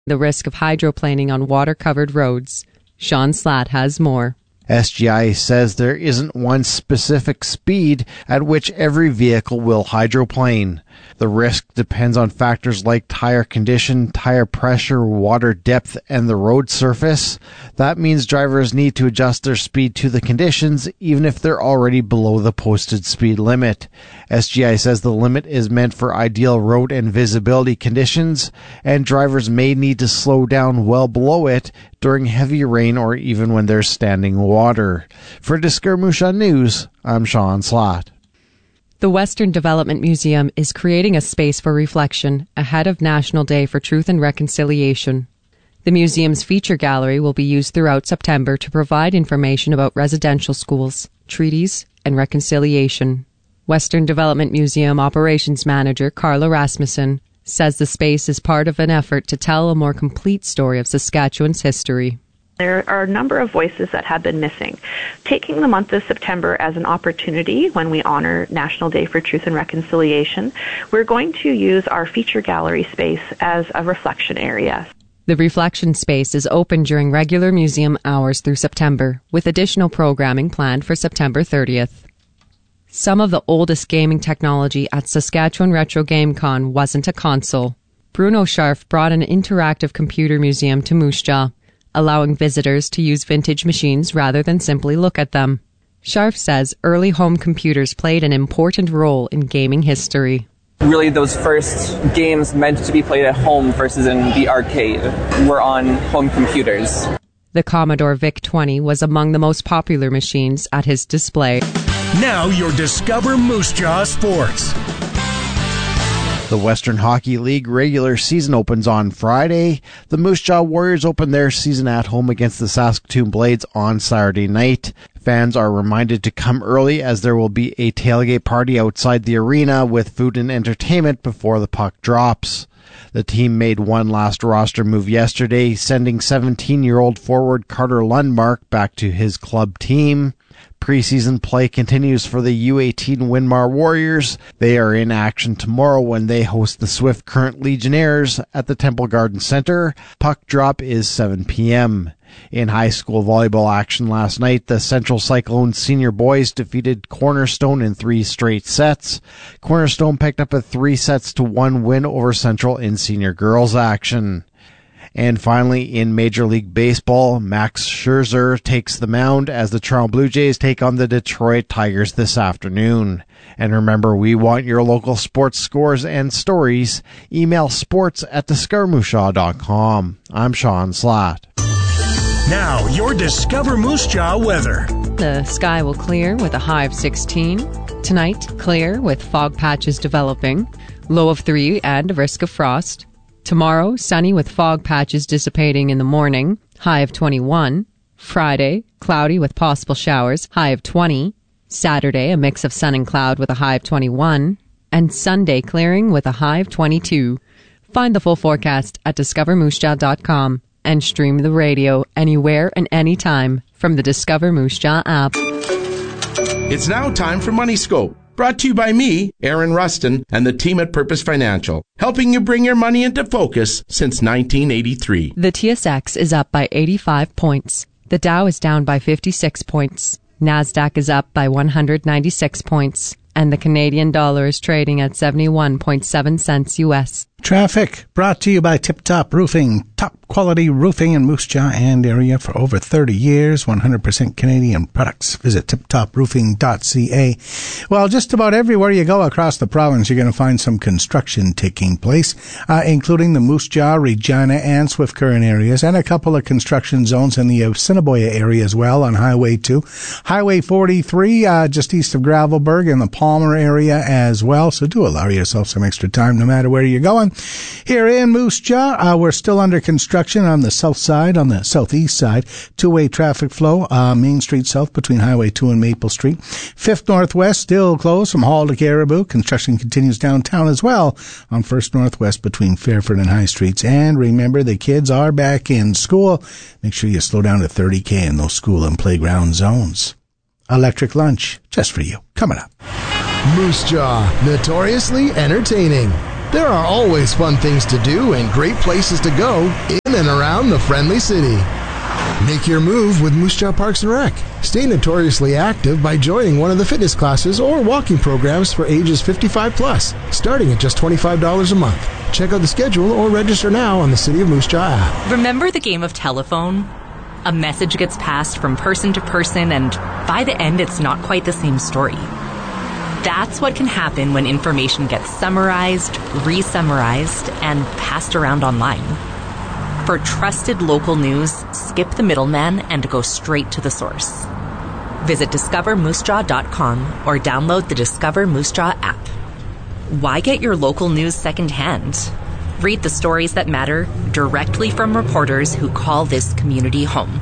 the risk of hydroplaning on water-covered roads. Sean Slatt has more. SGI says there isn't one specific speed at which every vehicle will hydroplane. The risk depends on factors like tire condition, tire pressure, water depth, and the road surface. That means drivers need to adjust their speed to the conditions, even if they're already below the posted speed limit. SGI says the limit is meant for ideal road and visibility conditions, and drivers may need to slow down well below it during heavy rain or even when there's standing water. For Discover Moose Jaw News, I'm Sean Slatt. The Western Development Museum is creating a space for reflection ahead of National Day for Truth and Reconciliation. The museum's feature gallery will be used throughout September to provide information about residential schools, treaties, and reconciliation. Western Development Museum Operations Manager Carla Rasmussen says the space is part of an effort to tell a more complete story of Saskatchewan's history. There are a number of voices that have been missing. Taking the month of September as an opportunity when we honor National Day for Truth and Reconciliation, we're going to use our feature gallery space as a reflection area. The reflection space is open during regular museum hours through September, with additional programming planned for September 30th. Some of the oldest gaming technology at Saskatchewan Retro GameCon wasn't a console. Bruno Scharf brought an interactive computer museum to Moose Jaw, allowing visitors to use vintage machines rather than simply look at them. Scharf says early home computers played an important role in gaming history. Really, those first games meant to be played at home versus in the arcade were on home computers. The Commodore VIC-20 was among the most popular machines at his display. Now your Discover Moose Jaw Sports. The Western Hockey League regular season opens on Friday. The Moose Jaw Warriors open their season at home against the Saskatoon Blades on Saturday night. Fans are reminded to come early as there will be a tailgate party outside the arena with food and entertainment before the puck drops. The team made one last roster move yesterday, sending 17-year-old forward Carter Lundmark back to his club team. Preseason play continues for the U18 Winmar Warriors. They are in action tomorrow when they host the Swift Current Legionnaires at the Temple Garden Center. Puck drop is 7 p.m. In high school volleyball action last night, the Central Cyclone senior boys defeated Cornerstone in 3 straight sets. Cornerstone picked up a 3-1 win over Central in senior girls action. And finally, in Major League Baseball, Max Scherzer takes the mound as the Toronto Blue Jays take on the Detroit Tigers this afternoon. And remember, we want your local sports scores and stories. Email sports@discovermoosejawsports.com. I'm Sean Slatt. Now, your Discover Moose Jaw weather. The sky will clear with a high of 16. Tonight, clear with fog patches developing, low of 3 and a risk of frost. Tomorrow, sunny with fog patches dissipating in the morning, high of 21. Friday, cloudy with possible showers, high of 20. Saturday, a mix of sun and cloud with a high of 21. And Sunday, clearing with a high of 22. Find the full forecast at discovermoosejaw.com and stream the radio anywhere and anytime from the Discover Moose Jaw app. It's now time for Money Scope. Brought to you by me, Aaron Rustin, and the team at Purpose Financial, helping you bring your money into focus since 1983. The TSX is up by 85 points. The Dow is down by 56 points. NASDAQ is up by 196 points. And the Canadian dollar is trading at 71.7 cents U.S. Traffic brought to you by Tip Top Roofing. Top quality roofing in Moose Jaw and area for over 30 years. 100% Canadian products. Visit tiptoproofing.ca. Well, just about everywhere you go across the province, you're going to find some construction taking place, including the Moose Jaw, Regina, and Swift Current areas, and a couple of construction zones in the Assiniboia area as well on Highway 2. Highway 43, just east of Gravelburg, in the Palmer area as well. So do allow yourself some extra time no matter where you're going. Here in Moose Jaw, we're still under construction on the south side, on the southeast side. Two-way traffic flow, Main Street South between Highway 2 and Maple Street. 5th Northwest still closed from Hall to Caribou. Construction continues downtown as well on 1st Northwest between Fairford and High Streets. And remember, the kids are back in school. Make sure you slow down to 30K in those school and playground zones. Electric lunch, just for you. Coming up. Moose Jaw, notoriously entertaining. There are always fun things to do and great places to go in and around the friendly city. Make your move with Moose Jaw Parks and Rec. Stay notoriously active by joining one of the fitness classes or walking programs for ages 55 plus, starting at just $25 a month. Check out the schedule or register now on the City of Moose Jaw app. Remember the game of telephone? A message gets passed from person to person, and by the end, it's not quite the same story. That's what can happen when information gets summarized, re-summarized, and passed around online. For trusted local news, skip the middleman and go straight to the source. Visit discovermoosejaw.com or download the Discover Moose Jaw app. Why get your local news secondhand? Read the stories that matter directly from reporters who call this community home.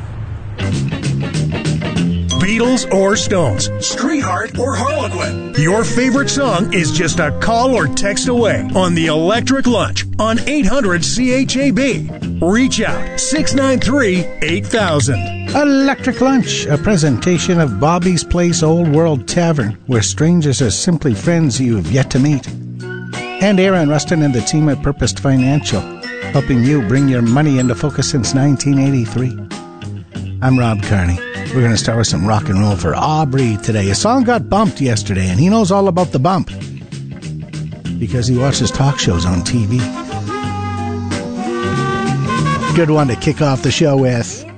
Beatles or Stones, Streetheart or Harlequin. Your favorite song is just a call or text away on the Electric Lunch on 800 CHAB. Reach out, 693-8000. Electric Lunch, a presentation of Bobby's Place Old World Tavern, where strangers are simply friends you have yet to meet. And Aaron Rustin and the team at Purposed Financial, helping you bring your money into focus since 1983. I'm Rob Carney. We're going to start with some rock and roll for Aubrey today. A song got bumped yesterday, and he knows all about the bump because he watches talk shows on TV. Good one to kick off the show with.